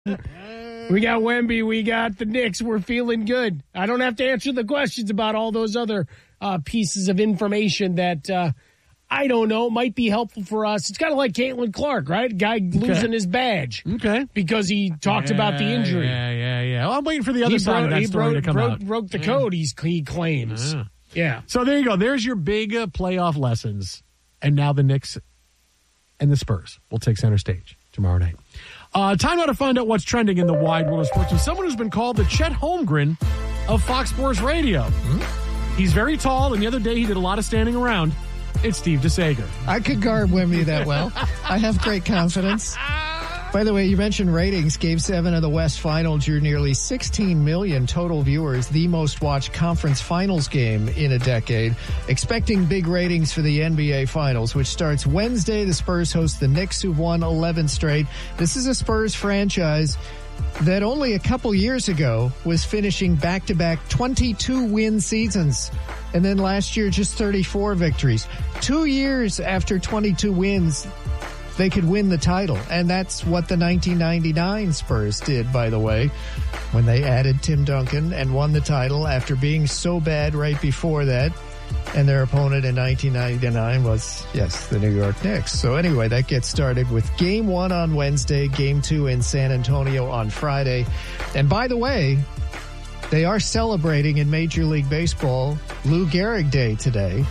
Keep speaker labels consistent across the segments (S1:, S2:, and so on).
S1: We got Wemby. We got the Knicks. We're feeling good. I don't have to answer the questions about all those other pieces of information that, I don't know, might be helpful for us. It's kind of like Caitlin Clark, right? Guy losing his badge.
S2: Okay.
S1: Because he talked about the injury.
S2: Yeah. Well, I'm waiting for the other side of that story to come out.
S1: Broke the code, he claims. Yeah.
S2: So there you go. There's your big playoff lessons. And now the Knicks and the Spurs will take center stage tomorrow night. Time now to find out what's trending in the wide world of sports with someone who's been called the Chet Holmgren of Fox Sports Radio. He's very tall, and the other day he did a lot of standing around. It's Steve DeSager.
S3: I could guard Wemby that well. I have great confidence. By the way, you mentioned ratings. Game 7 of the West Final drew nearly 16 million total viewers, the most watched conference finals game in a decade. Expecting big ratings for the NBA Finals, which starts Wednesday. The Spurs host the Knicks, who've won 11 straight. This is a Spurs franchise that only a couple years ago was finishing back-to-back 22-win seasons. And then last year, just 34 victories. 2 years after 22 wins, they could win the title. And that's what the 1999 Spurs did, by the way, when they added Tim Duncan and won the title after being so bad right before that. And their opponent in 1999 was, yes, the New York Knicks. So anyway, that gets started with Game 1 on Wednesday, Game 2 in San Antonio on Friday. And by the way, they are celebrating in Major League Baseball Lou Gehrig Day today.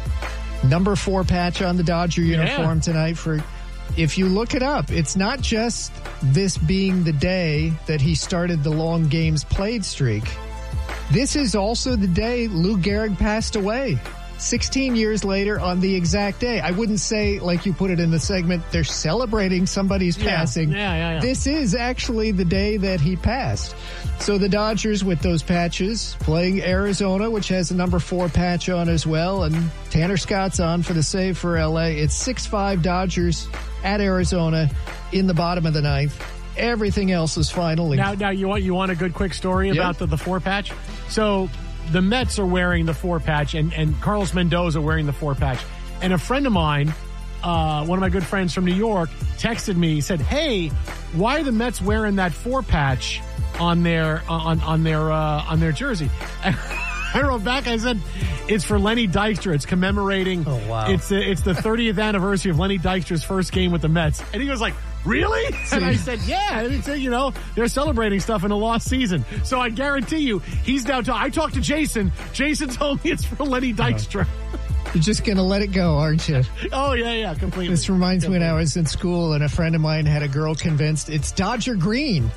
S3: Number 4 patch on the Dodger uniform tonight for... If you look it up, it's not just this being the day that he started the long games played streak. This is also the day Lou Gehrig passed away. 16 years later on the exact day. I wouldn't say, like you put it in the segment, they're celebrating somebody's passing.
S2: Yeah.
S3: This is actually the day that he passed. So the Dodgers with those patches playing Arizona, which has a number 4 patch on as well. And Tanner Scott's on for the save for LA. It's 6-5 Dodgers at Arizona in the bottom of the 9th. Everything else is final.
S2: Now you want a good quick story about the 4 patch? So the Mets are wearing the 4 patch and Carlos Mendoza wearing the 4 patch. And a friend of mine, one of my good friends from New York, texted me, said, "Hey, why are the Mets wearing that 4 patch on their jersey?" I wrote back, I said, "It's for Lenny Dykstra. It's commemorating.
S3: Oh, wow.
S2: It's the 30th anniversary of Lenny Dykstra's first game with the Mets." And he was like, "Really?" And I said, "Yeah." And he said, they're celebrating stuff in a lost season. So I guarantee you, he's now. I talked to Jason. Jason told me it's for Lenny Dykstra.
S3: You're just going to let it go, aren't you?
S2: Oh, yeah, completely.
S3: This reminds me when I was in school and a friend of mine had a girl convinced it's Dodger Green.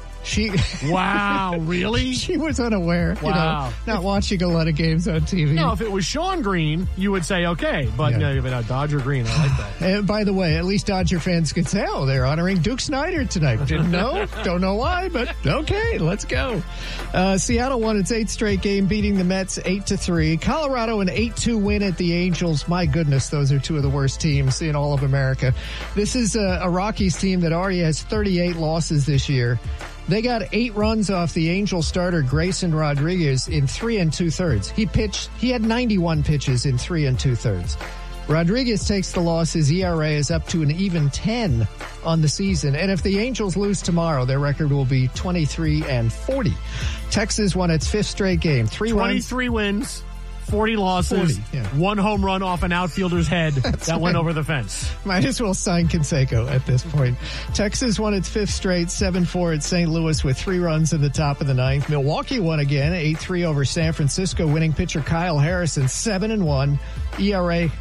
S2: Wow, really?
S3: She was unaware.
S2: Wow.
S3: Not watching a lot of games on TV.
S2: No, if it was Sean Green, you would say okay. But Dodger Green, I like that.
S3: And by the way, at least Dodger fans could say, "Oh, they're honoring Duke Snider tonight." Didn't know. Don't know why, but okay, let's go. Seattle won its 8th straight game, beating the Mets 8-3. Colorado an 8-2 win at the Angels. My goodness, those are 2 of the worst teams in all of America. This is a Rockies team that already has 38 losses this year. They got 8 runs off the Angel starter Grayson Rodriguez in 3 2/3. He had 91 pitches in 3 2/3. Rodriguez takes the loss. His ERA is up to an even 10 on the season. And if the Angels lose tomorrow, their record will be 23-40. Texas won its 5th straight game.
S2: 23 wins. 40 losses, 1 home run off an outfielder's head that went over the fence.
S3: Might as well sign Canseco at this point. Texas won its 5th straight, 7-4 at St. Louis with 3 runs in the top of the 9th. Milwaukee won again, 8-3 over San Francisco. Winning pitcher Kyle Harrison, 7-1. ERA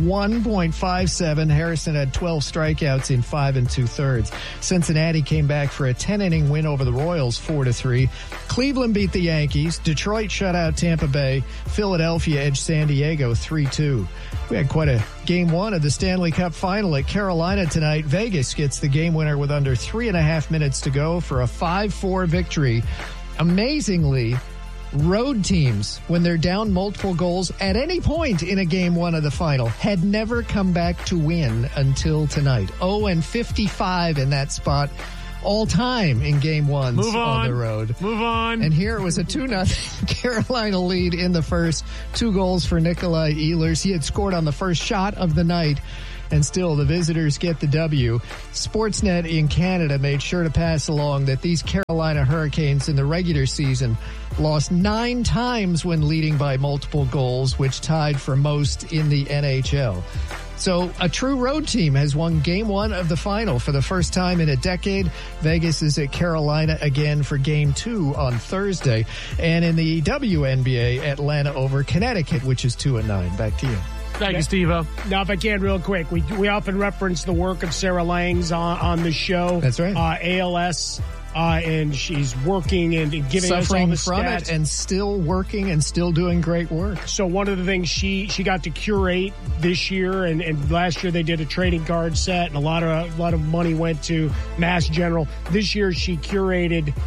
S3: 1.57. Harrison had 12 strikeouts in 5 2/3. Cincinnati came back for a 10-inning win over the Royals, 4-3. Cleveland beat the Yankees. Detroit shut out Tampa Bay. Philadelphia edged San Diego 3-2. We had quite a Game 1 of the Stanley Cup Final at Carolina tonight. Vegas gets the game winner with under 3.5 minutes to go for a 5-4 victory. Amazingly, road teams, when they're down multiple goals at any point in a Game 1 of the final, had never come back to win until tonight. 0-55 in that spot all time in Game 1s on the road.
S2: Move on.
S3: And here it was a 2-0 Carolina lead in the first. 2 goals for Nikolai Ehlers. He had scored on the first shot of the night and still the visitors get the W. Sportsnet in Canada made sure to pass along that these Carolina Hurricanes in the regular season lost 9 times when leading by multiple goals, which tied for most in the NHL. So a true road team has won Game 1 of the final for the first time in a decade. Vegas is at Carolina again for Game 2 on Thursday. And in the WNBA, Atlanta over Connecticut, which is 2-9. Back to you.
S2: Thank you, Steve-O.
S1: Now, if I can, real quick, we often reference the work of Sarah Langs on the show.
S3: That's right.
S1: ALS. And she's working and giving us all the
S3: from
S1: stats.
S3: It and still working and still doing great work.
S1: So one of the things she got to curate this year, and last year they did a trading card set, and a lot of money went to Mass General. This year she curated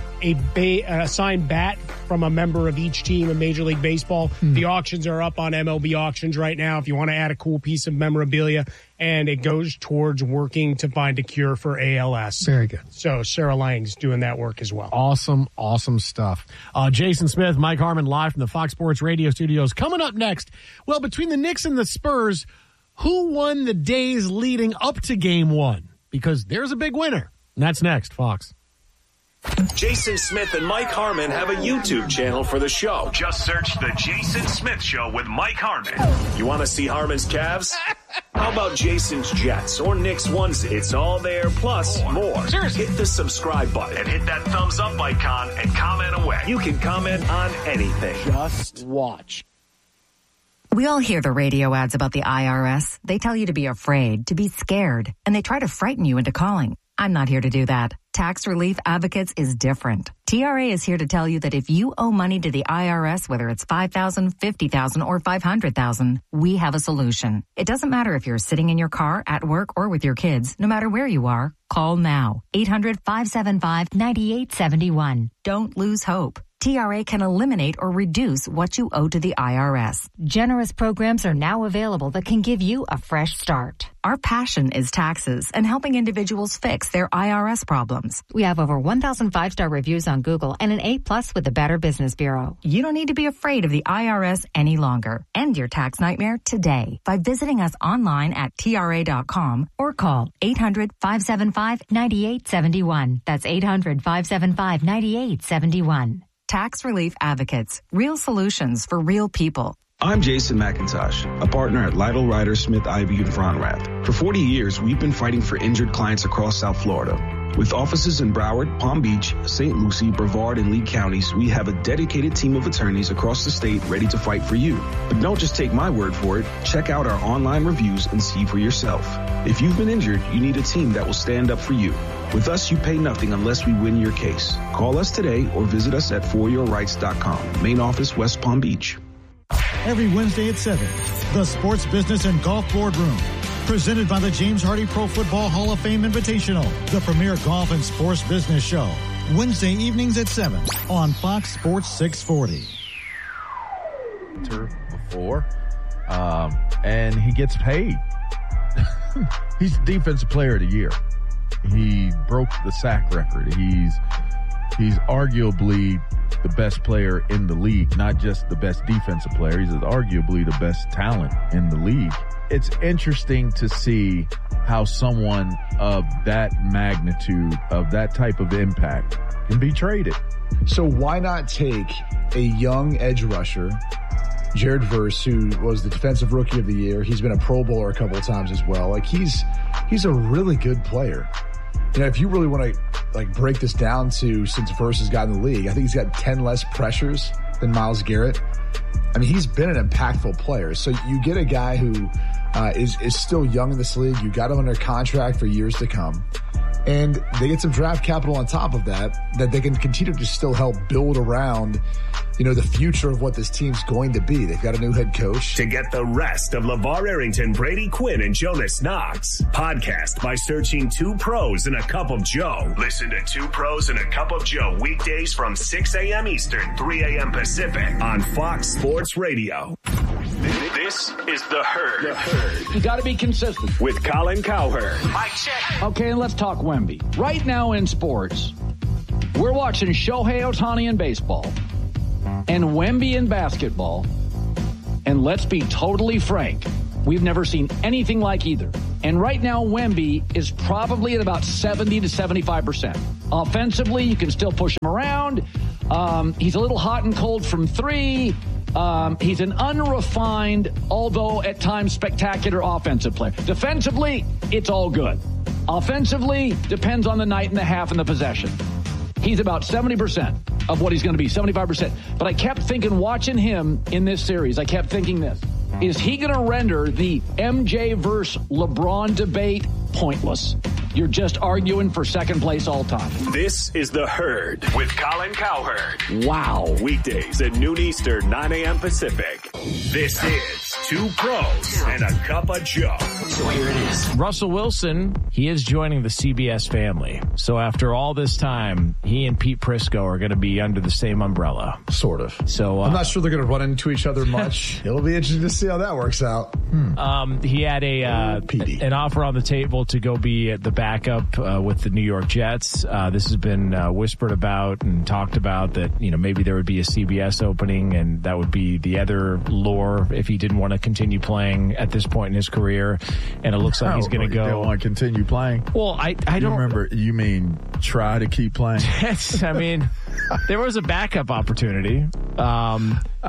S1: a signed bat from a member of each team in Major League Baseball. The auctions are up on MLB Auctions right now if you want to add a cool piece of memorabilia, and it goes towards working to find a cure for ALS.
S3: Very good.
S1: So Sarah Lang's doing that work as well.
S2: Awesome stuff. Jason Smith, Mike Harmon, live from the Fox Sports Radio studios. Coming up next, well, between the Knicks and the Spurs, who won the days leading up to Game 1? Because there's a big winner. And that's next, Fox.
S4: Jason Smith and Mike Harmon have a YouTube channel for the show. Just search The Jason Smith Show with Mike Harmon. You want to see Harmon's Cavs? How about Jason's Jets or Knicks onesie? It's all there, plus more. Seriously. Hit the subscribe button and hit that thumbs up icon and comment away. You can comment on anything. Just watch.
S5: We all hear the radio ads about the IRS. They tell you to be afraid, to be scared, and they try to frighten you into calling. I'm not here to do that. Tax Relief Advocates is different. TRA is here to tell you that if you owe money to the IRS, whether it's $5,000, $50,000, or $500,000, we have a solution. It doesn't matter if you're sitting in your car, at work, or with your kids. No matter where you are, call now. 800-575-9871. Don't lose hope. TRA can eliminate or reduce what you owe to the IRS. Generous programs are now available that can give you a fresh start. Our passion is taxes and helping individuals fix their IRS problems. We have over 1,000 5-star reviews on Google and an A+ with the Better Business Bureau. You don't need to be afraid of the IRS any longer. End your tax nightmare today by visiting us online at TRA.com or call 800-575-9871. That's 800-575-9871. Tax Relief Advocates. Real solutions for real people.
S6: I'm Jason McIntosh, a partner at Lytle Ryder Smith Ivy and Fronrath. For 40 years, we've been fighting for injured clients across South Florida. With offices in Broward, Palm Beach, St. Lucie, Brevard, and Lee counties, we have a dedicated team of attorneys across the state ready to fight for you. But don't just take my word for it. Check out our online reviews and see for yourself. If you've been injured, you need a team that will stand up for you. With us, you pay nothing unless we win your case. Call us today or visit us at foryourrights.com. Main office, West Palm Beach.
S7: Every Wednesday at 7, the Sports Business and Golf Boardroom. Presented by the James Hardy Pro Football Hall of Fame Invitational, the premier golf and sports business show. Wednesday evenings at 7 on Fox Sports 640.
S8: Before, and he gets paid. He's Defensive Player of the Year. He broke the sack record. He's arguably the best player in the league, not just the best defensive player. He's arguably the best talent in the league. It's interesting to see how someone of that magnitude, of that type of impact, can be traded.
S9: So why not take a young edge rusher, Jared Verse, who was the Defensive Rookie of the Year? He's been a Pro Bowler a couple of times as well. Like he's a really good player. You know, if you really want to break this down to since Verse has gotten in the league, I think he's got 10 less pressures than Myles Garrett. I mean, he's been an impactful player. So you get a guy who is still young in this league. You got him under contract for years to come. And they get some draft capital on top of that they can continue to still help build around, you know, the future of what this team's going to be. They've got a new head coach.
S4: To get the rest of LeVar Arrington, Brady Quinn, and Jonas Knox, podcast by searching 2 Pros and a Cup of Joe. Listen to 2 Pros and a Cup of Joe weekdays from 6 a.m. Eastern, 3 a.m. Pacific on Fox Sports Radio. This is The Herd. The Herd.
S10: You got to be consistent.
S4: With Colin Cowherd.
S10: Mic check. Okay, and let's talk Wemby. Right now in sports, we're watching Shohei Ohtani in baseball and Wemby in basketball. And let's be totally frank, we've never seen anything like either. And right now, Wemby is probably at about 70 to 75%. Offensively, you can still push him around. He's a little hot and cold from three. He's an unrefined, although at times spectacular offensive player. Defensively, it's all good. Offensively, depends on the night and the half and the possession. He's about 70% of what he's going to be, 75%. But I kept thinking, watching him in this series, I kept thinking this. Is he going to render the MJ versus LeBron debate pointless? You're just arguing for second place all time.
S4: This is The Herd with Colin Cowherd.
S10: Wow.
S4: Weekdays at noon Eastern, 9 a.m. Pacific. This is Two Pros and a Cup of Joe.
S11: So here it is. Russell Wilson, he is joining the CBS family. So after all this time, he and Pete Prisco are going to be under the same umbrella.
S9: Sort of.
S11: So
S9: I'm not sure they're going to run into each other much. It'll be interesting to see how that works out.
S11: He had an offer on the table to go be at the backup with the New York Jets. This has been whispered about and talked about that, maybe there would be a CBS opening, and that would be the other lure if he didn't want to continue playing at this point in his career. And it looks like he's going to go.
S8: He don't want to continue playing.
S11: Well, I don't
S8: remember. You mean try to keep playing?
S11: Yes, I mean, there was a backup opportunity.
S8: I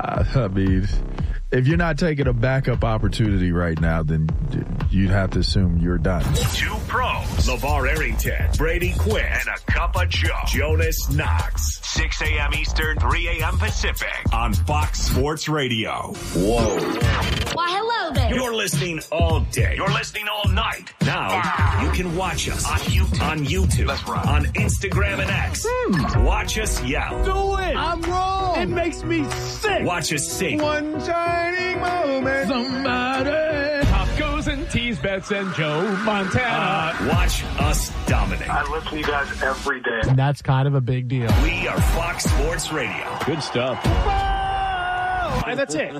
S8: mean, if you're not taking a backup opportunity right now, then you'd have to assume you're done.
S4: Two Pros, LeVar Arrington, Brady Quinn, and a Cup of Joe, Jonas Knox. 6 a.m. Eastern, 3 a.m. Pacific on Fox Sports Radio. Whoa.
S12: Why, hello there.
S4: You're listening all day. You're listening all night. Now, you can watch us on YouTube, That's right. On Instagram and X. Watch us yell.
S2: Do it. I'm wrong. It makes me sick.
S4: Watch us sing.
S2: One shining moment. Somebody. Tacos and teas, bets and Joe Montana.
S4: Watch us dominate.
S13: I listen to you guys every day.
S2: And that's kind of a big deal.
S4: We are Fox Sports Radio.
S11: Good stuff.
S1: And that's it.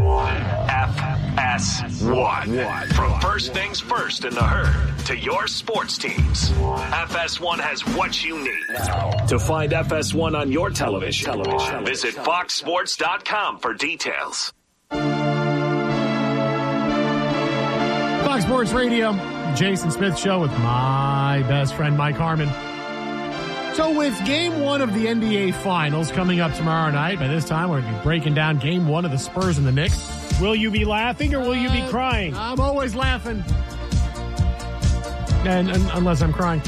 S4: FS1. From first things first in the Herd to your sports teams, FS1 has what you need. To find FS1 on your television, visit foxsports.com for details.
S2: Fox Sports Radio, Jason Smith Show with my best friend Mike Harmon. So with Game 1 of the NBA Finals coming up tomorrow night, by this time we're going to be breaking down Game 1 of the Spurs and the Knicks.
S1: Will you be laughing or will you be crying?
S2: I'm always laughing. And unless I'm crying.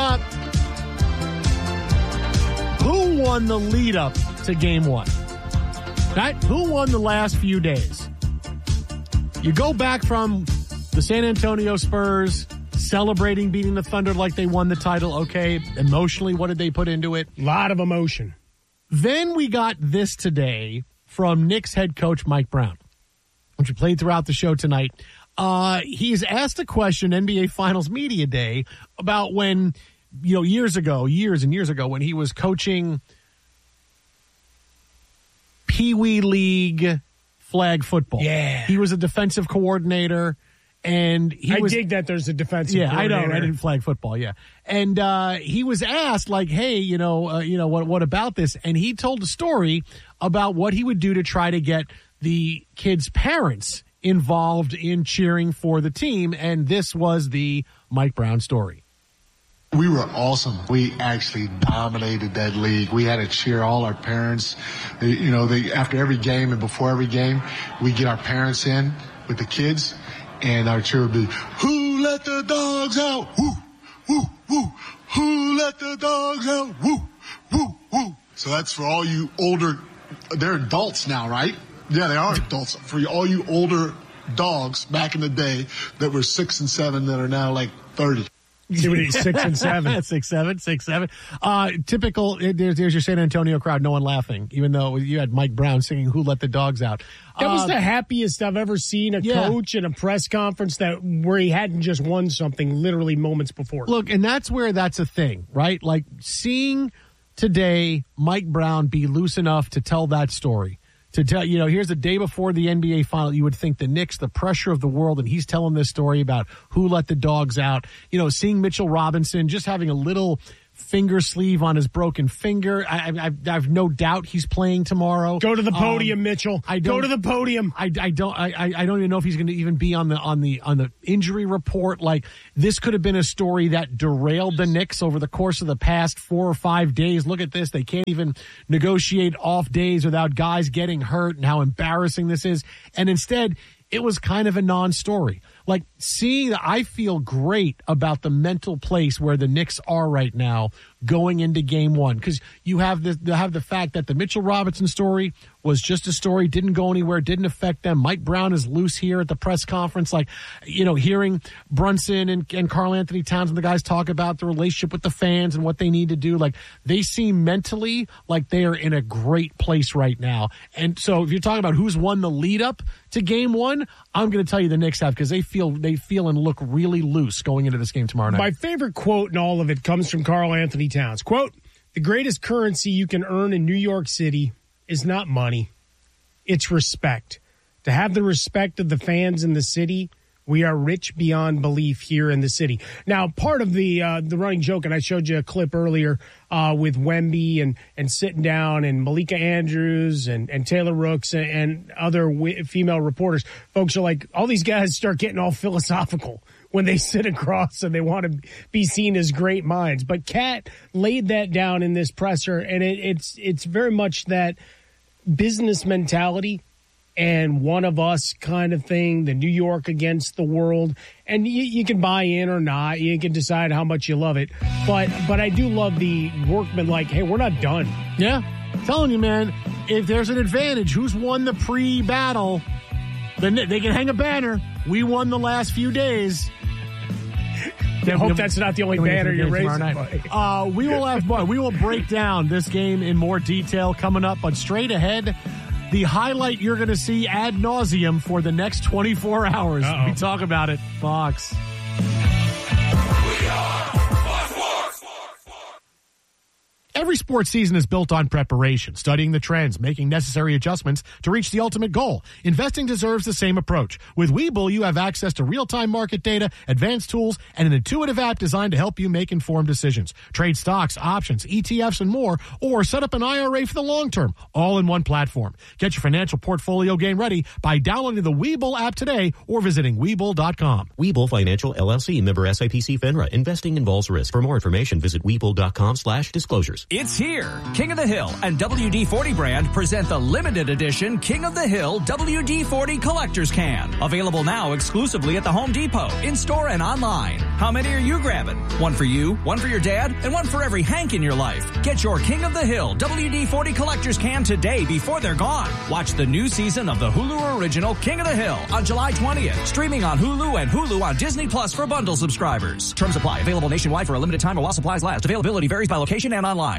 S2: Who won the lead up to Game 1? Right? Who won the last few days? You go back from the San Antonio Spurs celebrating beating the Thunder like they won the title. Okay, emotionally, what did they put into it?
S1: A lot of emotion.
S2: Then we got this today from Knicks head coach Mike Brown, which we played throughout the show tonight. He's asked a question, NBA Finals Media Day, about when, years and years ago, when he was coaching Pee Wee League flag football.
S1: Yeah.
S2: He was a defensive coordinator. And I
S1: dig that there's a defensive coordinator.
S2: I know. I didn't flag football, yeah. And he was asked, like, hey, what about this? And he told a story about what he would do to try to get the kids' parents involved in cheering for the team. And this was the Mike Brown story.
S14: We were awesome. We actually dominated that league. We had to cheer all our parents. After every game and before every game, we get our parents in with the kids. And our cheer would be, who let the dogs out? Woo, woo, woo. Who let the dogs out? Woo, woo, woo. So that's for all you older, they're adults now, right? Yeah, they are adults. For all you older dogs back in the day that were 6 and 7 that are now like 30.
S1: 6 and 7.
S2: 6, 7. Typical, there's your San Antonio crowd, no one laughing, even though you had Mike Brown singing Who Let the Dogs Out.
S1: That was the happiest I've ever seen a coach in a press conference where he hadn't just won something literally moments before.
S2: Look, and that's where that's a thing, right? Like seeing today Mike Brown be loose enough to tell that story. To tell, here's the day before the NBA final, you would think the Knicks, the pressure of the world, and he's telling this story about who let the dogs out. Seeing Mitchell Robinson, just having a little finger sleeve on his broken finger. I have no doubt he's playing tomorrow.
S1: Go to the podium, Mitchell. Go to the podium.
S2: I don't even know if he's going to even be on the injury report. Like, this could have been a story that derailed the Knicks over the course of the past 4 or 5 days. Look at this. They can't even negotiate off days without guys getting hurt, and how embarrassing this is. And instead, it was kind of a non-story. Like, seeing that, I feel great about the mental place where the Knicks are right now going into game one, because you have the fact that the Mitchell Robinson story was just a story, didn't go anywhere, didn't affect them. Mike Brown is loose here at the press conference. Like, hearing Brunson and Karl Anthony Towns and the guys talk about the relationship with the fans and what they need to do. Like, they seem mentally like they are in a great place right now. And so if you're talking about who's won the lead up to game one, I'm going to tell you the Knicks have, because they feel and look really loose going into this game tomorrow night.
S1: My favorite quote in all of it comes from Karl Anthony Towns. Quote, "The greatest currency you can earn in New York City is not money. It's respect. To have the respect of the fans in the city, we are rich beyond belief here in the city." Now, part of the running joke, and I showed you a clip earlier with Wemby and sitting down, and Malika Andrews and Taylor Rooks and other female reporters. Folks are like, all these guys start getting all philosophical when they sit across and they want to be seen as great minds. But Kat laid that down in this presser, and it's very much that business mentality and one of us kind of thing, the New York against the world. And you can buy in or not. You can decide how much you love it. But I do love the workman, like, hey, we're not done.
S2: Yeah. I'm telling you, man, if there's an advantage, who's won the pre-battle, then they can hang a banner. We won the last few days.
S1: I hope that's not the only banner you're raising.
S2: We will break down this game in more detail coming up, but straight ahead, the highlight you're going to see ad nauseum for the next 24 hours. We talk about it. Fox. Every sports season is built on preparation, studying the trends, making necessary adjustments to reach the ultimate goal. Investing deserves the same approach. With Webull, you have access to real-time market data, advanced tools, and an intuitive app designed to help you make informed decisions. Trade stocks, options, ETFs, and more, or set up an IRA for the long term, all in one platform. Get your financial portfolio game ready by downloading the Webull app today or visiting Webull.com.
S15: Webull Financial LLC, member SIPC FINRA. Investing involves risk. For more information, visit Webull.com/disclosures.
S16: It's here. King of the Hill and WD-40 brand present the limited edition King of the Hill WD-40 Collector's Can. Available now exclusively at the Home Depot, in-store and online. How many are you grabbing? One for you, one for your dad, and one for every Hank in your life. Get your King of the Hill WD-40 Collector's Can today before they're gone. Watch the new season of the Hulu original King of the Hill on July 20th. Streaming on Hulu and Hulu on Disney Plus for bundle subscribers. Terms apply. Available nationwide for a limited time or while supplies last. Availability varies by location and online.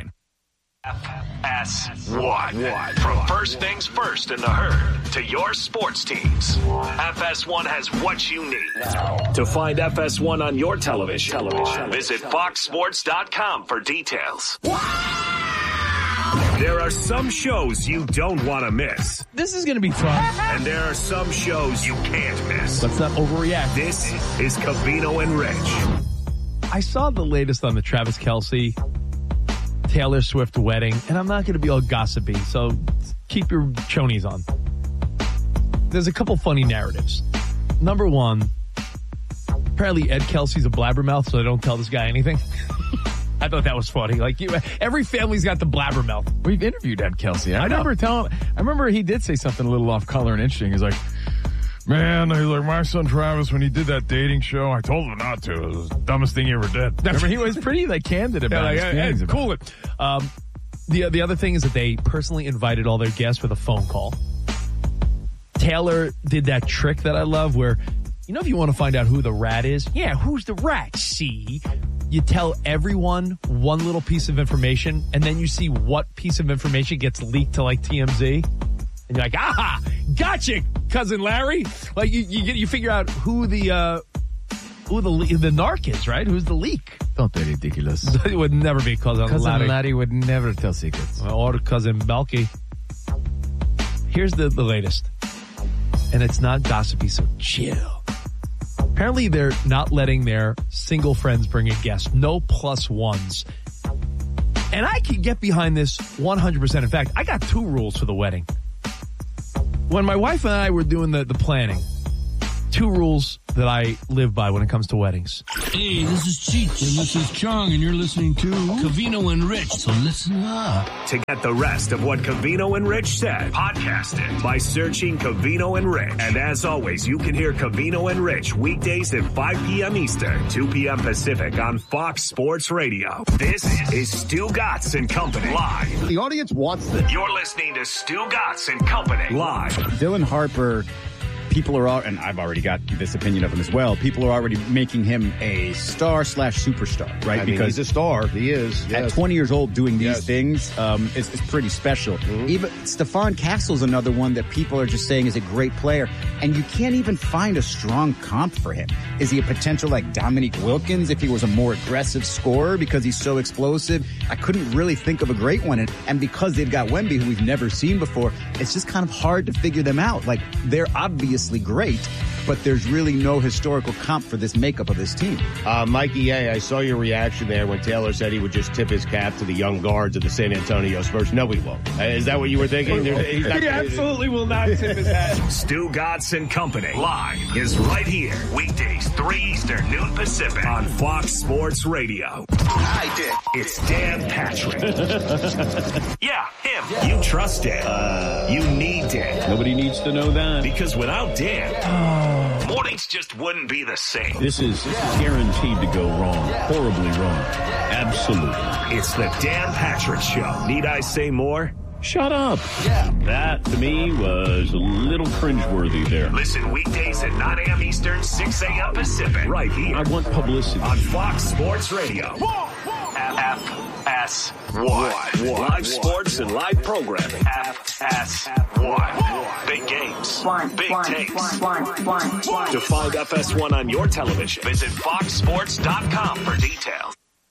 S4: FS1. From first things first in the herd to your sports teams, FS1 has what you need. To find FS1 on your television, visit foxsports.com for details. There are some shows you don't want to miss.
S11: This is going to be fun.
S4: And there are some shows you can't miss.
S11: Let's not overreact.
S4: This is Covino and Rich.
S11: I saw the latest on the Travis Kelce Taylor Swift wedding, and I'm not going to be all gossipy, so keep your chonies on. There's a couple funny narratives. Number one, apparently Ed Kelsey's a blabbermouth, so they don't tell this guy anything. I thought that was funny. Like, every family's got the blabbermouth.
S8: We've interviewed Ed Kelsey. I remember he did say something a little off color and interesting. He's like, man, he's like, my son Travis, when he did that dating show, I told him not to. It was the dumbest thing he ever did.
S11: Remember, he was pretty candid about his feelings.
S8: Cool it.
S11: The other thing is that they personally invited all their guests with a phone call. Taylor did that trick that I love where, if you want to find out who the rat is, who's the rat? See, you tell everyone one little piece of information, and then you see what piece of information gets leaked to TMZ. And you're like, aha, gotcha, cousin Larry. Like you figure out who the narc is, right? Who's the leak?
S8: Don't be ridiculous.
S11: It would never be cousin Larry.
S8: Larry would never tell secrets.
S11: Or cousin Belky. Here's the latest. And it's not gossipy, so chill. Apparently they're not letting their single friends bring in guests. No plus ones.
S17: And I can get behind this 100%. In fact, I got 2 rules for the wedding. When my wife and I were doing the planning, 2 rules that I live by when it comes to weddings.
S18: Hey, this is Cheech, and this is Chong, and you're listening to Covino and Rich, so listen up.
S4: To get the rest of what Covino and Rich said, podcast it by searching Covino and Rich. And as always, you can hear Covino and Rich weekdays at 5 p.m. Eastern, 2 p.m. Pacific on Fox Sports Radio. This is Stu Gatz and Company live.
S19: The audience wants this.
S4: You're listening to Stu Gatz and Company live.
S20: Dylan Harper, people are, and I've already got this opinion of him as well, people are already making him a star/superstar, right?
S19: I mean,
S20: because
S19: he's a star. He is. Yes.
S20: At 20 years old doing these things is pretty special. Mm-hmm. Even Stephon Castle's another one that people are just saying is a great player, and you can't even find a strong comp for him. Is he a potential like Dominique Wilkins if he was a more aggressive scorer because he's so explosive? I couldn't really think of a great one, and because they've got Wemby, who we've never seen before, it's just kind of hard to figure them out. Like, they're obviously great, but there's really no historical comp for this makeup of this team.
S19: Mikey A., I saw your reaction there when Taylor said he would just tip his cap to the young guards of the San Antonio Spurs. No, he won't. Is that what you were thinking?
S1: He absolutely will not tip his hat.
S4: Stu Gatz and Company live is right here. Weekdays, 3 Eastern, noon Pacific on Fox Sports Radio. Hi, Dick. It's Dan Patrick. Yeah, him. Yeah. You trust Dan. You need Dan.
S21: Nobody needs to know that.
S4: Because without Dan, mornings just wouldn't be the same.
S21: This is guaranteed to go wrong. Horribly wrong. Absolutely.
S4: It's the Dan Patrick Show. Need I say more?
S21: Shut up. Yeah. That, to me, was a little cringeworthy there.
S4: Listen weekdays at 9 a.m. Eastern, 6 a.m. Pacific. Right here.
S21: I want publicity.
S4: On Fox Sports Radio. FS1. Live sports and live programming. FS1. Big games. Big takes. To find FS1 on your television, visit foxsports.com for details.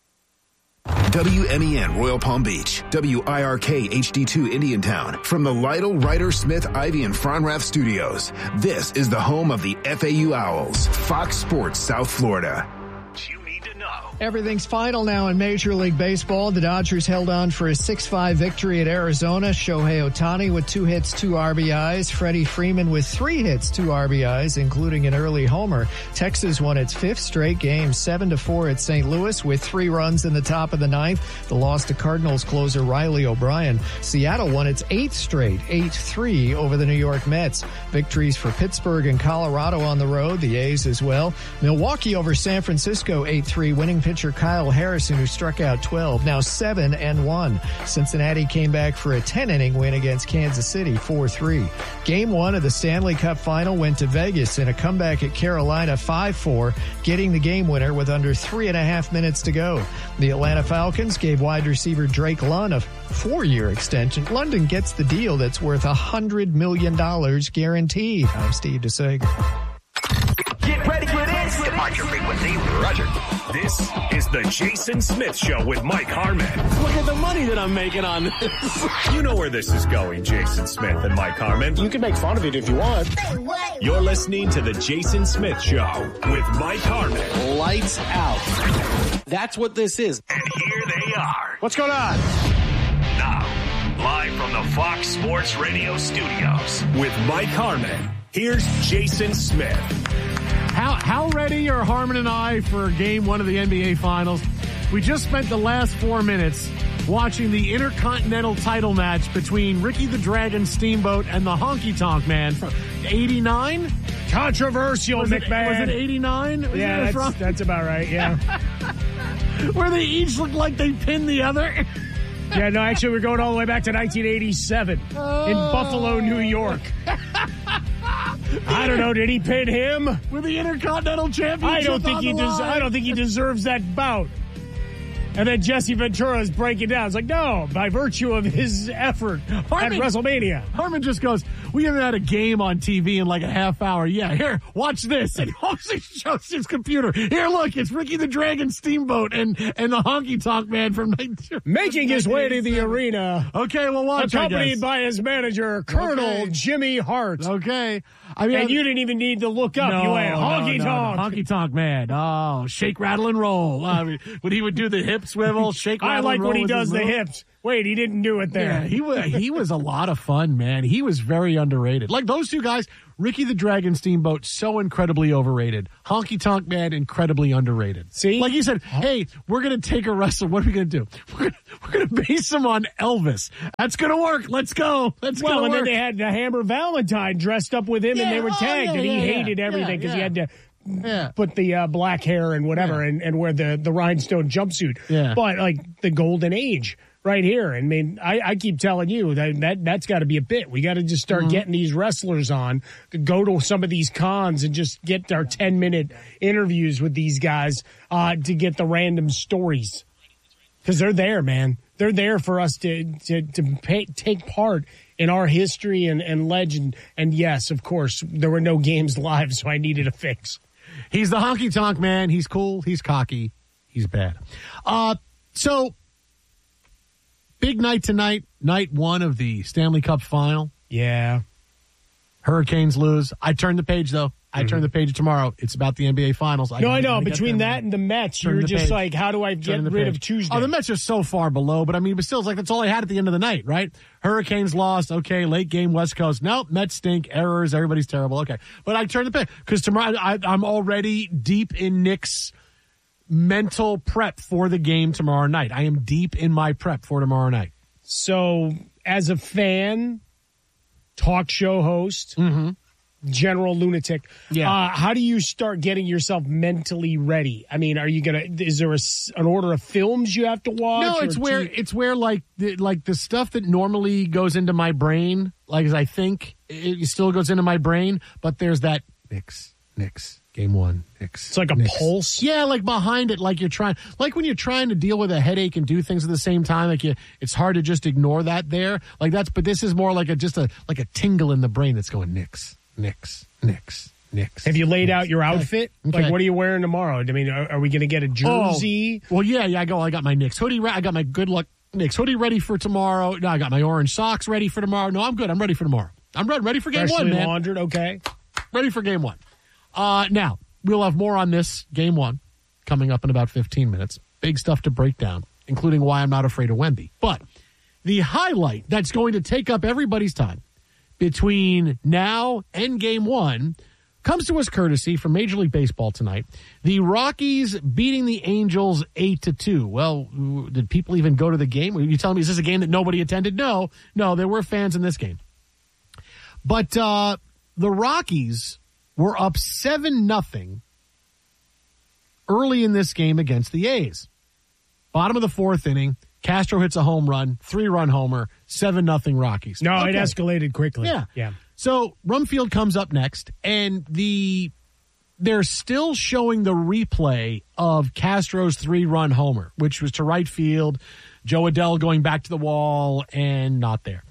S22: WMEN Royal Palm Beach, WIRK HD2 Indiantown, from the Lytle, Ryder, Smith, Ivy, and Fronrath Studios. This is the home of the FAU Owls, Fox Sports South Florida.
S3: Everything's final now in Major League Baseball. The Dodgers held on for a 6-5 victory at Arizona. Shohei Ohtani with 2 hits, 2 RBIs. Freddie Freeman with 3 hits, 2 RBIs, including an early homer. Texas won its 5th straight game, 7-4 at St. Louis with 3 runs in the top of the 9th. The loss to Cardinals closer Riley O'Brien. Seattle won its 8th straight, 8-3 over the New York Mets. Victories for Pittsburgh and Colorado on the road, the A's as well. Milwaukee over San Francisco, 8-3, winning pitcher Kyle Harrison, who struck out 12, now 7-1. Cincinnati came back for a 10-inning win against Kansas City, 4-3. Game 1 of the Stanley Cup Final went to Vegas in a comeback at Carolina, 5-4, getting the game winner with under 3.5 minutes to go. The Atlanta Falcons gave wide receiver Drake London a 4-year extension. London gets the deal that's worth $100 million guaranteed. I'm Steve DeSager.
S4: Get ready for this. Depart your frequency. Roger. This is the Jason Smith Show with Mike Harmon.
S17: Look at the money that I'm making on this.
S4: You know where this is going, Jason Smith and Mike Harmon.
S1: You can make fun of it if you want.
S4: You're listening to the Jason Smith Show with Mike Harmon.
S17: Lights out. That's what this is.
S4: And here they are.
S1: What's going on?
S4: Now, live from the Fox Sports Radio studios with Mike Harmon. Here's Jason Smith.
S2: How ready are Harmon and I for Game 1 of the NBA Finals? We just spent the last 4 minutes watching the Intercontinental title match between Ricky the Dragon Steamboat and the Honky Tonk Man from 89?
S1: Controversial, McMahon.
S2: Was it 89?
S1: Yeah, that's about right, yeah.
S2: Where they each looked like they pinned the other.
S1: Yeah, no, actually, we're going all the way back to 1987 in Buffalo, New York. I don't know. Did he pin him
S2: with the Intercontinental Championship?
S1: I don't think he deserves that bout. And then Jesse Ventura is breaking down. It's like, no, by virtue of his effort at WrestleMania.
S2: Harmon just goes, we haven't had a game on TV in like a half hour. Yeah, here, watch this. And he shows his computer. Here, look, it's Ricky the Dragon Steamboat and the Honky Tonk Man from
S1: making his way to the arena.
S2: Okay, well, watch.
S1: Accompanied by his manager, Colonel Jimmy Hart.
S2: Okay. I mean,
S1: and you didn't even need to look up. You went honky tonk.
S2: Honky tonk man. Oh, shake, rattle, and roll. I mean, when he would do the hip swivel, shake, rattle,
S1: I like
S2: and roll
S1: when he does the
S2: move.
S1: hips. Wait, he didn't do it there.
S2: Yeah, he was a lot of fun, man. He was very underrated. Like those two guys, Ricky the Dragon Steamboat, so incredibly overrated. Honky Tonk Man, incredibly underrated.
S1: See?
S2: Like you said, hey, we're going to take a wrestler. What are we going to do? We're going to base him on Elvis. That's going to work. Let's go. Then
S1: they had the Hammer Valentine dressed up with him, and they were tagged, and he hated everything because he had to put the black hair and whatever and wear the rhinestone jumpsuit.
S2: Yeah.
S1: But, like, the golden age right here. I mean, I keep telling you that's got to be a bit. We got to just start getting these wrestlers on, go to some of these cons and just get our 10-minute interviews with these guys to get the random stories. Because they're there, man. They're there for us to take part in our history and legend. And yes, of course, there were no games live, so I needed a fix.
S2: He's the Honky Tonk Man. He's cool. He's cocky. He's bad. So, big night tonight. Night one of the Stanley Cup final.
S1: Yeah.
S2: Hurricanes lose. I turned the page, though. I turn the page tomorrow. It's about the NBA Finals.
S1: I know. Between that and the Mets, you were just like, how do I get rid of Tuesday?
S2: Oh, the Mets are so far below, but still, it's like that's all I had at the end of the night, right? Hurricanes lost. Okay, late game, West Coast. Nope, Mets stink. Errors. Everybody's terrible. Okay. But I turned the page because tomorrow I'm already deep in Nick's mental prep for the game tomorrow night. I am deep in my prep for tomorrow night.
S1: So, as a fan, talk show host, general lunatic, how do you start getting yourself mentally ready? I mean, is there an order of films you have to watch?
S2: No, it's where like the stuff that normally goes into my brain, like as I think it still goes into my brain, but there's that Knicks. Game one, Knicks.
S1: It's like a pulse?
S2: Yeah, like behind it, like when you're trying to deal with a headache and do things at the same time, it's hard to just ignore that there. But this is more like a tingle in the brain that's going Knicks.
S1: Have you laid out your outfit? Okay. Like, what are you wearing tomorrow? I mean, are we going to get a jersey?
S2: Oh, well, yeah, I got my Knicks hoodie. I got my good luck Knicks hoodie ready for tomorrow. No, I got my orange socks ready for tomorrow. No, I'm good. I'm ready for tomorrow. I'm ready for game one, man.
S1: Freshly laundered, okay.
S2: Ready for game one. Now, we'll have more on this game one coming up in about 15 minutes. Big stuff to break down, including why I'm not afraid of Wemby. But the highlight that's going to take up everybody's time between now and game one comes to us courtesy from Major League Baseball tonight. The Rockies beating the Angels 8-2. Well, did people even go to the game? Are you telling me is this a game that nobody attended? No, there were fans in this game. But the Rockies were up 7-0 early in this game against the A's. Bottom of the fourth inning, Castro hits a home run, 3-run homer, 7-0 Rockies.
S1: No, it escalated quickly.
S2: Yeah. So Rumfield comes up next, and they're still showing the replay of Castro's 3-run homer, which was to right field, Joe Adell going back to the wall, and not there.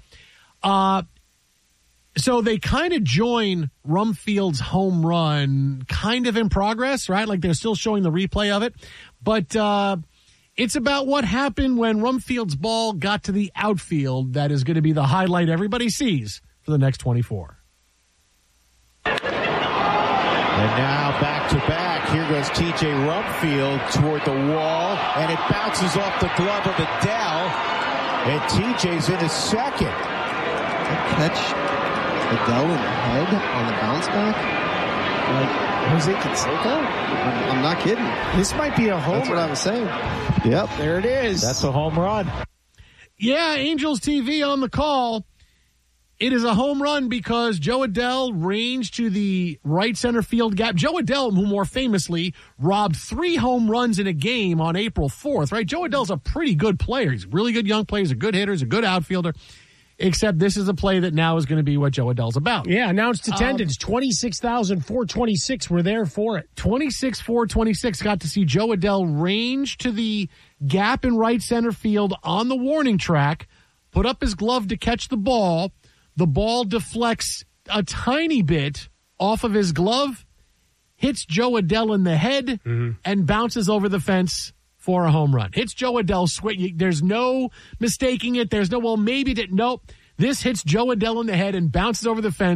S2: So they kind of join Rumfield's home run kind of in progress, right? Like they're still showing the replay of it. But it's about what happened when Rumfield's ball got to the outfield that is going to be the highlight everybody sees for the next 24.
S5: And now back-to-back. Here goes T.J. Rumfield toward the wall, and it bounces off the glove of Adell. And T.J.'s in his second.
S6: Catch Adell in the head on the bounce back? Like Jose Canseco? I'm not kidding. This might be a homer. That's what I was saying.
S5: Yep.
S6: There it is.
S5: That's a home run.
S2: Yeah, Angels TV on the call. It is a home run because Joe Adell ranged to the right center field gap. Joe Adell, who more famously robbed 3 home runs in a game on April 4th, right? Joe Adell's a pretty good player. He's a really good young player. He's a good hitter. He's a good outfielder. Except this is a play that now is going to be what Joe Adell's about.
S1: Yeah, announced attendance, 26,426 were there for it.
S2: 26,426 got to see Joe Adell range to the gap in right center field on the warning track, put up his glove to catch the ball. The ball deflects a tiny bit off of his glove, hits Joe Adell in the head, and bounces over the fence for a home run. Hits Joe Adell. There's no mistaking it. There's no, well, maybe that. Nope. This hits Joe Adell in the head and bounces over the fence.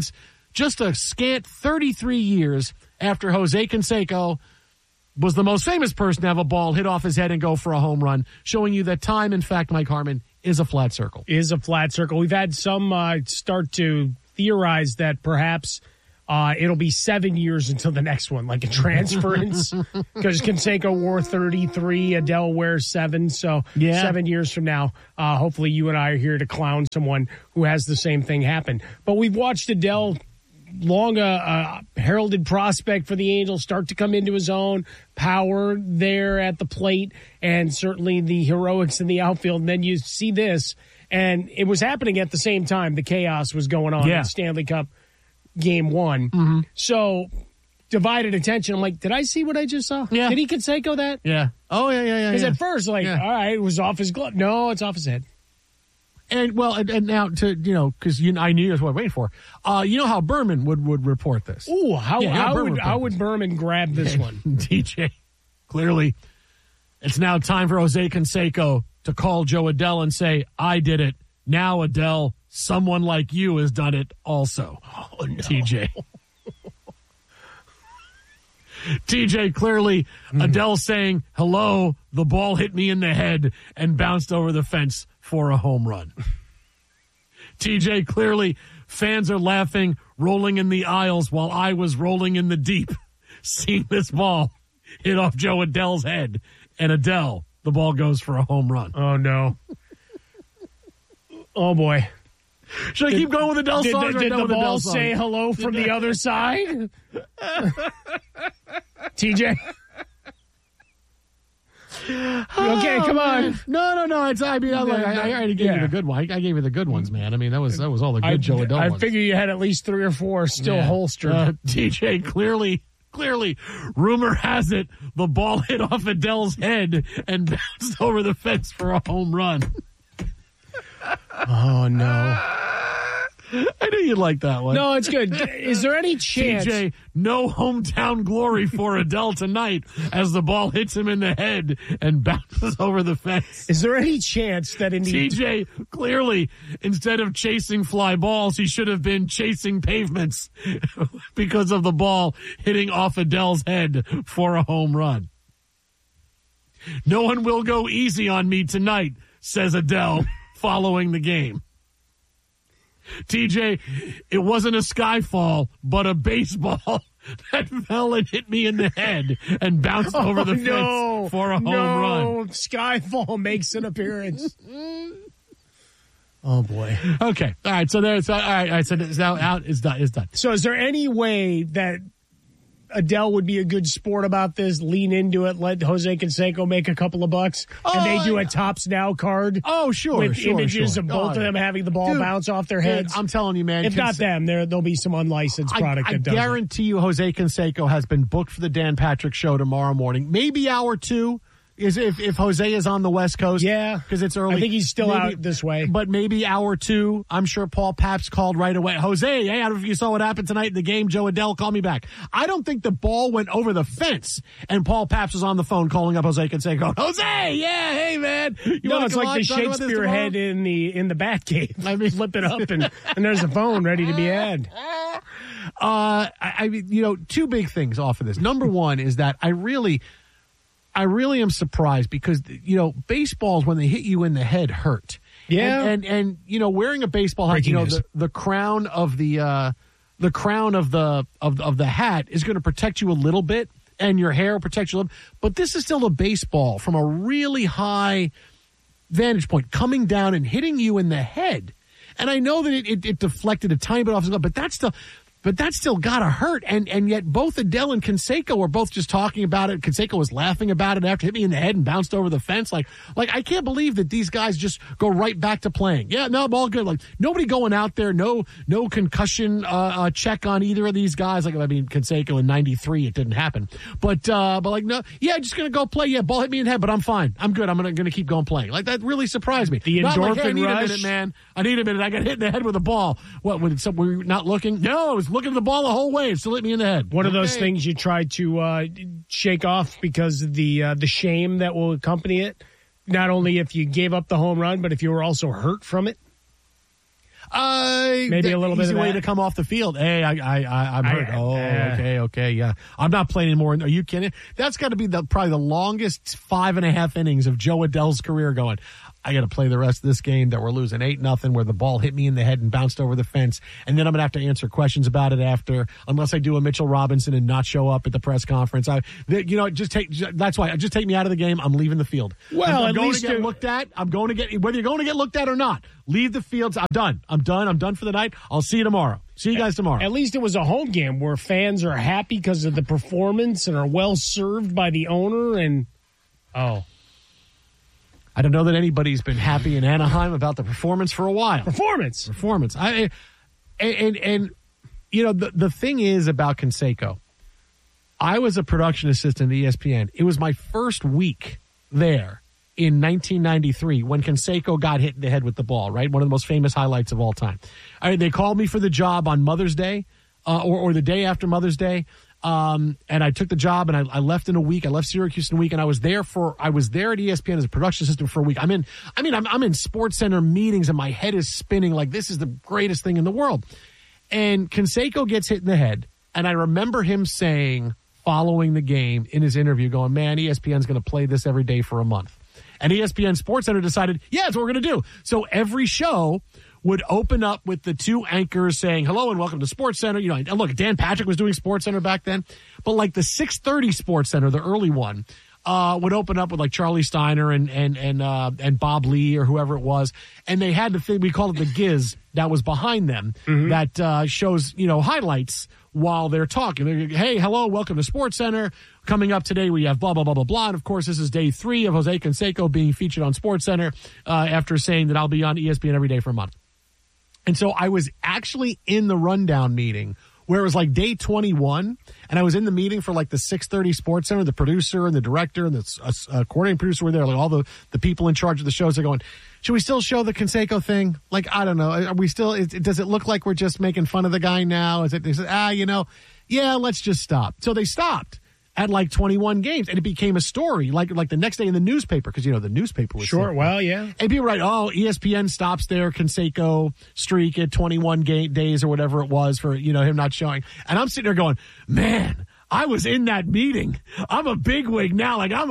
S2: just a scant 33 years after Jose Canseco was the most famous person to have a ball hit off his head and go for a home run, showing you that time, in fact, Mike Harmon, is a flat circle.
S1: Is a flat circle. We've had some start to theorize that perhaps it'll be 7 years until the next one, like a transference, because Canseco wore 33, Adele wears 7. So 7 years from now, hopefully you and I are here to clown someone who has the same thing happen. But we've watched Adele, long a heralded prospect for the Angels, start to come into his own, power there at the plate, and certainly the heroics in the outfield. And then you see this, and it was happening at the same time. The chaos was going on in Stanley Cup Game 1.
S2: Mm-hmm.
S1: So divided attention. I'm like, did I see what I just saw?
S2: Yeah.
S1: Did he Canseco that?
S2: Yeah. Oh, yeah.
S1: Because at first, all right, it was off his glove. No, it's off his head.
S2: And now because I knew that's what I was waiting for. You know how Berman would report this.
S1: Ooh, how would Berman grab this one?
S2: DJ, clearly, it's now time for Jose Canseco to call Joe Adele and say, "I did it." Now, Adele, someone like you has done it also.
S1: Oh no,
S2: TJ. TJ, clearly, Adele saying, "Hello, the ball hit me in the head and bounced over the fence for a home run." TJ, clearly, fans are laughing, rolling in the aisles while I was rolling in the deep, seeing this ball hit off Joe Adele's head. And Adele, the ball goes for a home run.
S1: Oh, no. Oh, boy.
S2: Should I keep going with Adele songs?
S1: Did the ball say hello from the other side? TJ? Okay, come on.
S2: No. I already gave you the good one. I gave you the good ones, man. I mean, that was all the good Joe Adele ones.
S1: I figure you had at least 3 or 4 still holstered.
S2: TJ, clearly, rumor has it the ball hit off Adele's head and bounced over the fence for a home run.
S1: Oh, no.
S2: I knew you'd like that one.
S1: No, it's good. Is there any chance?
S2: TJ, no hometown glory for Adele tonight as the ball hits him in the head and bounces over the fence.
S1: Is there any chance that in the
S2: TJ, clearly, instead of chasing fly balls, he should have been chasing pavements because of the ball hitting off Adele's head for a home run. No one will go easy on me tonight, says Adele following the game. TJ, it wasn't a skyfall, but a baseball that fell and hit me in the head and bounced over the fence for a home run.
S1: Skyfall makes an appearance. Oh, boy.
S2: Okay. All right. So there's, all right. So it's now out. It's done.
S1: So is there any way that Adele would be a good sport about this, lean into it, let Jose Canseco make a couple of bucks, and they do a Tops Now card?
S2: Oh, sure.
S1: With images of both of them having the ball bounce off their heads.
S2: I'm telling you, man.
S1: If not them, there'll be some unlicensed product that does it.
S2: I guarantee you Jose Canseco has been booked for the Dan Patrick Show tomorrow morning. Maybe hour 2. Is if Jose is on the West Coast.
S1: Yeah.
S2: Because it's early.
S1: I think he's still out this way.
S2: But maybe hour 2. I'm sure Paul Pabst called right away. Jose, hey, I don't know if you saw what happened tonight in the game. Joe Adele, call me back. I don't think the ball went over the fence and Paul Pabst was on the phone calling up Jose Canseco. Jose, yeah, hey, man.
S1: It's like the Shakespeare head in the Batcave. I mean, flip it up and there's a phone ready to be had.
S2: I mean, 2 big things off of this. Number one is that I really am surprised because, baseballs, when they hit you in the head, hurt.
S1: Yeah.
S2: And wearing a baseball hat, the crown of the hat is going to protect you a little bit and your hair will protect you a little bit. But this is still a baseball from a really high vantage point coming down and hitting you in the head. And I know that it deflected a tiny bit off his glove, but that's still gotta hurt. And yet both Adele and Canseco were both just talking about it. Canseco was laughing about it after it hit me in the head and bounced over the fence. Like I can't believe that these guys just go right back to playing. Yeah, no, all good. Like nobody going out there, no concussion check on either of these guys. Like, I mean, Canseco in 93, it didn't happen. But like, no, yeah, just gonna go play. Yeah, ball hit me in the head, but I'm fine. I'm good. I'm gonna keep going playing. Like that really surprised me.
S1: The endorphin
S2: rush. I need
S1: a
S2: minute, man. I need a minute. I got hit in the head with a ball. What? Were you not looking? No, I was looking at the ball the whole way. It still hit me in the head.
S1: One of those things you try to shake off because of the shame that will accompany it. Not only if you gave up the home run, but if you were also hurt from it. Maybe a little bit
S2: easy
S1: of
S2: way
S1: that.
S2: to come off the field. Hey, I'm hurt. Okay, yeah. I'm not playing anymore. Are you kidding? That's got to be probably the longest 5.5 innings of Joe Adell's career going, I got to play the rest of this game that we're losing 8-0, where the ball hit me in the head and bounced over the fence, and then I'm going to have to answer questions about it after, unless I do a Mitchell Robinson and not show up at the press conference. That's why. Just take me out of the game. I'm leaving the field.
S1: Well,
S2: I'm
S1: at
S2: going
S1: least
S2: to get looked at. I'm going to get, whether you're going to get looked at or not, leave the fields. I'm done. I'm done for the night. I'll see you tomorrow. See you guys tomorrow.
S1: At least it was a home game where fans are happy because of the performance and are well served by the owner. And
S2: I don't know that anybody's been happy in Anaheim about the performance for a while.
S1: Performance.
S2: The thing is about Canseco, I was a production assistant at ESPN. It was my first week there in 1993 when Canseco got hit in the head with the ball, right? One of the most famous highlights of all time. They called me for the job on Mother's Day or the day after Mother's Day. And I took the job and I left in a week. I left Syracuse in a week, and I was there at ESPN as a production assistant for a week. I'm in SportsCenter meetings and my head is spinning like this is the greatest thing in the world. And Canseco gets hit in the head, and I remember him saying following the game in his interview, going, "Man, ESPN's going to play this every day for a month." And ESPN SportsCenter decided, yeah, that's what we're going to do. So every show would open up with the two anchors saying, hello and welcome to SportsCenter. And look, Dan Patrick was doing SportsCenter back then. But like the 6:30 SportsCenter, the early one, would open up with like Charlie Steiner and Bob Lee or whoever it was. And they had the thing, we called it the Giz, that was behind them that shows, highlights while they're talking. They're, hey, hello, welcome to SportsCenter. Coming up today, we have blah, blah, blah, blah, blah. And, of course, this is day 3 of Jose Canseco being featured on SportsCenter after saying that I'll be on ESPN every day for a month. And so I was actually in the rundown meeting where it was like day 21, and I was in the meeting for like the 6:30 SportsCenter. The producer and the director and the coordinating producer were there, like all the people in charge of the shows are going, should we still show the Canseco thing? Like, I don't know. Are we still, does it look like we're just making fun of the guy now? They said, yeah, let's just stop. So they stopped at like 21 games, and it became a story like the next day in the newspaper, because the newspaper was
S1: sure. Well, yeah,
S2: and people write, oh, ESPN stops their Canseco streak at 21 days or whatever it was for him not showing, and I'm sitting there going, man, I was in that meeting. I'm a bigwig now. Like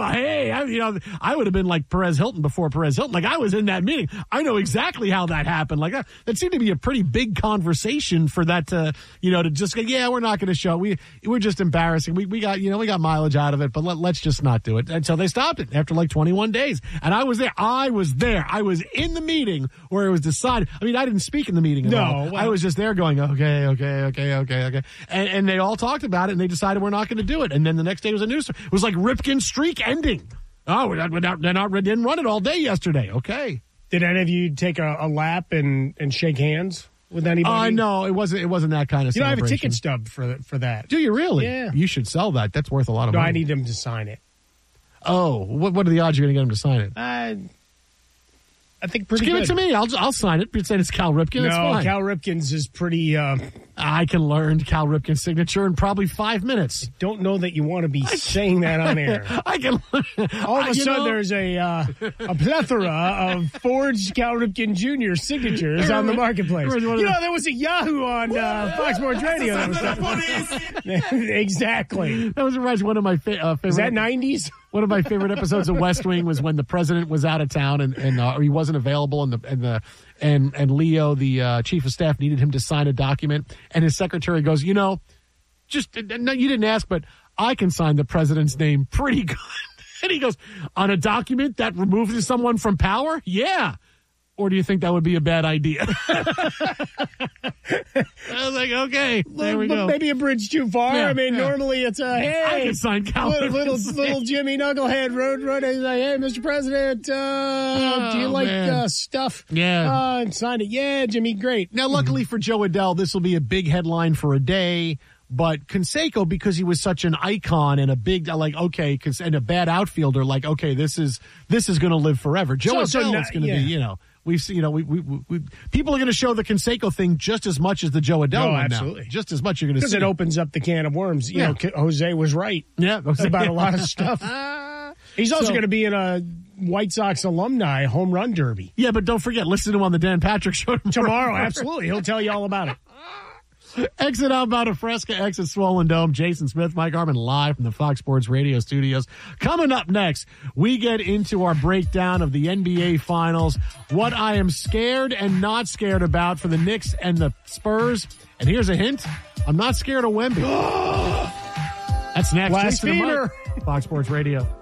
S2: I would have been like Perez Hilton before Perez Hilton. Like I was in that meeting. I know exactly how that happened. Like that seemed to be a pretty big conversation for that to just go, yeah, we're not going to show. We're just embarrassing. We got mileage out of it, but let's just not do it. And so they stopped it after like 21 days. And I was there. I was in the meeting where it was decided. I mean, I didn't speak in the meeting at all. Well, I was just there going, okay. And they all talked about it, and they decided we're not going to do it. And then the next day was a news story. It was like Ripken's streak ending. Oh, they didn't run it all day yesterday. Okay.
S1: Did any of you take a lap and shake hands with anybody?
S2: No, it wasn't that kind of celebration.
S1: I have a ticket stub for that.
S2: Do you really?
S1: Yeah.
S2: You should sell that. That's worth a lot of money.
S1: I need him to sign it.
S2: Oh, what are the odds you're going to get him to sign it?
S1: I think pretty
S2: good.
S1: Give
S2: it to me. I'll sign it. Pretend it's Cal Ripken.
S1: No,
S2: it's fine.
S1: Cal Ripken's is pretty...
S2: I can learn Cal Ripken's signature in probably 5 minutes.
S1: I don't know that you want to be saying that on air.
S2: I can learn.
S1: All of a sudden, there's a plethora of forged Cal Ripken Jr. signatures on the marketplace. There was a Yahoo on Fox Sports Radio. Exactly.
S2: That reminds me one of my favorite...
S1: Is that 90s?
S2: One of my favorite episodes of West Wing was when the president was out of town and he wasn't available, and Leo, the chief of staff, needed him to sign a document, and his secretary goes, no, you didn't ask, but I can sign the president's name pretty good. And he goes, on a document that removes someone from power? Yeah. Or do you think that would be a bad idea? I was like, okay, there we go.
S1: Maybe a bridge too far.
S2: Yeah,
S1: Normally it's hey,
S2: I can sign Cal
S1: little Jimmy Knucklehead road runner. He's like, hey, Mr. President, do you like stuff?
S2: Yeah.
S1: And sign it. Yeah, Jimmy, great.
S2: Now, luckily for Joe Adell, this will be a big headline for a day. But Canseco, because he was such an icon and a big, and a bad outfielder, this is going to live forever. Joe Adell is going to be, we've seen, we people are going to show the Canseco thing just as much as the Joe Adell one
S1: absolutely.
S2: now. Just as much you're going to see.
S1: Because it opens up the can of worms. Jose was right.
S2: Yeah.
S1: About a lot of stuff. He's also going to be in a White Sox alumni home run derby.
S2: Yeah, but don't forget, listen to him on the Dan Patrick Show
S1: tomorrow. Absolutely. He'll tell you all about it.
S2: Exit outbound of Fresca, exit Swollen Dome. Jason Smith, Mike Harmon, live from the Fox Sports Radio studios. Coming up next, we get into our breakdown of the NBA Finals, what I am scared and not scared about for the Knicks and the Spurs. And here's a hint. I'm not scared of Wemby. That's next.
S1: Blasphemer.
S2: Fox Sports Radio.